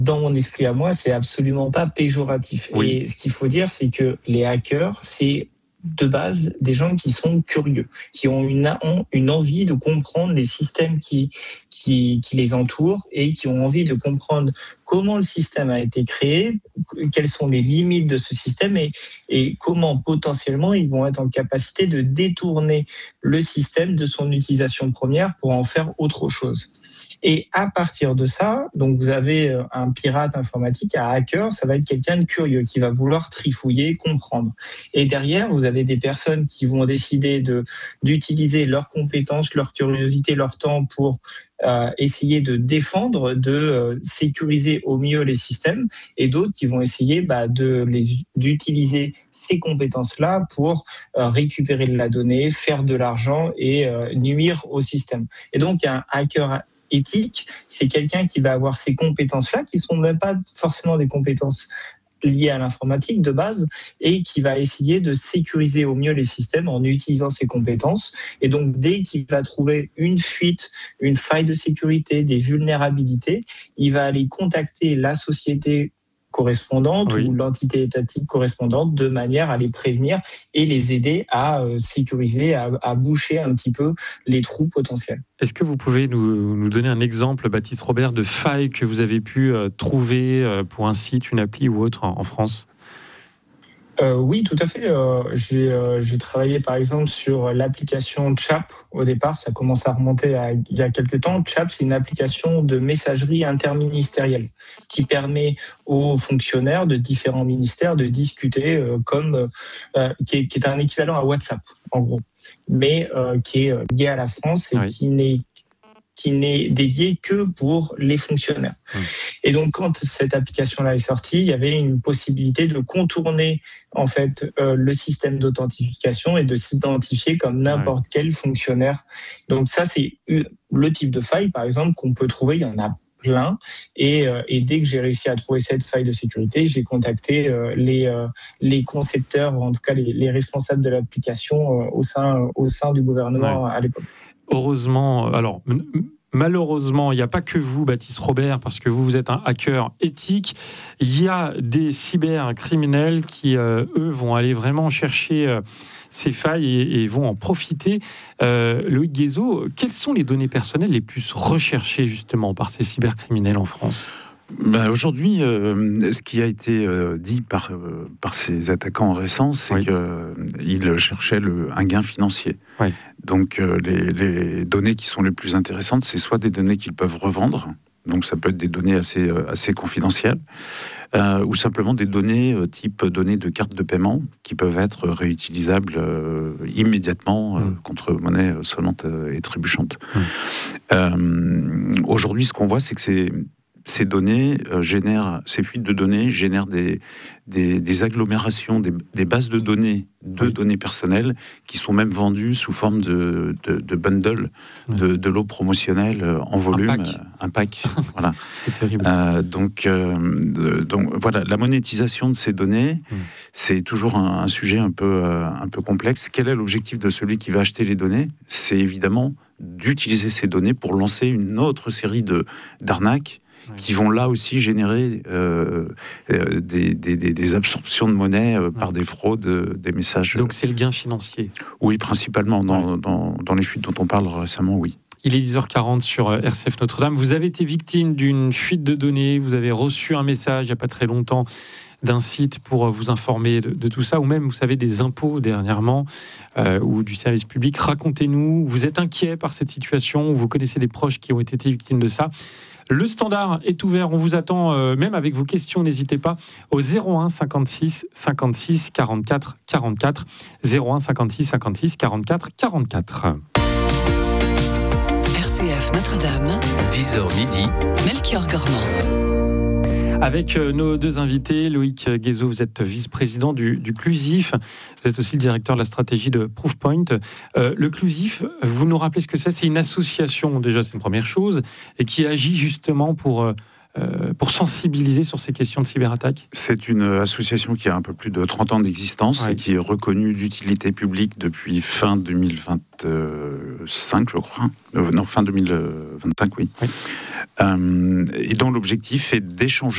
dans mon esprit à moi, c'est absolument pas péjoratif. Oui. Et ce qu'il faut dire, c'est que les hackers, c'est de base des gens qui sont curieux, qui ont une envie de comprendre les systèmes qui les entourent et qui ont envie de comprendre comment le système a été créé, quelles sont les limites de ce système et comment potentiellement ils vont être en capacité de détourner le système de son utilisation première pour en faire autre chose. Et à partir de ça, donc vous avez un pirate informatique, un hacker, ça va être quelqu'un de curieux qui va vouloir trifouiller, comprendre. Et derrière, vous avez des personnes qui vont décider d'utiliser leurs compétences, leur curiosité, leur temps pour essayer de défendre, de sécuriser au mieux les systèmes, et d'autres qui vont essayer d'utiliser ces compétences-là pour récupérer de la donnée, faire de l'argent et nuire au système. Et donc, il y a un hacker éthique, c'est quelqu'un qui va avoir ces compétences-là, qui sont même pas forcément des compétences liées à l'informatique de base, et qui va essayer de sécuriser au mieux les systèmes en utilisant ses compétences. Et donc, dès qu'il va trouver une fuite, une faille de sécurité, des vulnérabilités, il va aller contacter la société correspondante ou l'entité étatique correspondante de manière à les prévenir et les aider à sécuriser, à boucher un petit peu les trous potentiels. Est-ce que vous pouvez nous donner un exemple, Baptiste Robert, de faille que vous avez pu trouver pour un site, une appli ou autre en France ? Oui, tout à fait. J'ai travaillé par exemple sur l'application Chap au départ. Ça commence à remonter il y a quelques temps. Chap, c'est une application de messagerie interministérielle qui permet aux fonctionnaires de différents ministères de discuter qui est un équivalent à WhatsApp, en gros, mais qui est lié à la France et qui n'est dédié que pour les fonctionnaires. Et donc, quand cette application-là est sortie, il y avait une possibilité de contourner en fait le système d'authentification et de s'identifier comme n'importe quel fonctionnaire. Donc ça, c'est le type de faille, par exemple, qu'on peut trouver. Il y en a plein. Et dès que j'ai réussi à trouver cette faille de sécurité, j'ai contacté les concepteurs, ou en tout cas les responsables de l'application au sein du gouvernement à l'époque. Heureusement, alors malheureusement, il n'y a pas que vous, Baptiste Robert, parce que vous êtes un hacker éthique. Il y a des cybercriminels qui, eux, vont aller vraiment chercher ces failles et vont en profiter. Loïc Guézot, quelles sont les données personnelles les plus recherchées justement par ces cybercriminels en France ? Aujourd'hui, ce qui a été dit par ces attaquants récents, c'est qu'ils cherchaient un gain financier. Donc, les données qui sont les plus intéressantes, c'est soit des données qu'ils peuvent revendre, donc ça peut être des données assez confidentielles, ou simplement des données type données de carte de paiement qui peuvent être réutilisables immédiatement contre monnaie sonnante et trébuchante. Aujourd'hui, ce qu'on voit, c'est que ces données ces fuites de données génèrent des agglomérations, des bases de données personnelles qui sont même vendues sous forme de bundle, de lots promotionnels en volume, un pack. Voilà. C'est terrible. Donc voilà, la monétisation de ces données, c'est toujours un sujet un peu complexe. Quel est l'objectif de celui qui va acheter les données ? C'est évidemment d'utiliser ces données pour lancer une autre série d'arnaques qui vont là aussi générer des absorptions de monnaie par des fraudes, des messages. Donc c'est le gain financier. Oui, principalement dans les fuites dont on parle récemment, oui. Il est 10h40 sur RCF Notre-Dame. Vous avez été victime d'une fuite de données, vous avez reçu un message il n'y a pas très longtemps d'un site pour vous informer de tout ça, ou même, vous savez, des impôts dernièrement, ou du service public. Racontez-nous, vous êtes inquiet par cette situation, ou vous connaissez des proches qui ont été victimes de ça. Le standard est ouvert, on vous attend, même avec vos questions, n'hésitez pas, au 01 56 56 44 44, 01 56 56 44 44. RCF Notre-Dame, 10h midi, Melchior Gormand. Avec nos deux invités, Loïc Guézot, vous êtes vice-président du CLUSIF, vous êtes aussi le directeur de la stratégie de Proofpoint. Le CLUSIF, vous nous rappelez ce que c'est ? C'est une association, déjà c'est une première chose, et qui agit justement pour sensibiliser sur ces questions de cyberattaque. C'est une association qui a un peu plus de 30 ans d'existence et qui est reconnue d'utilité publique depuis fin 2025, je crois. Fin 2025, oui. Et dont l'objectif est d'échanger